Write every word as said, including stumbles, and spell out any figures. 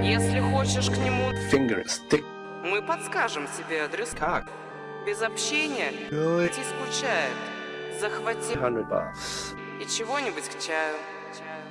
Если хочешь к нему, finger stick. мы подскажем тебе адрес. Как? Без общения Really? идти скучает. Захвати Hundred bucks. и чего-нибудь к чаю.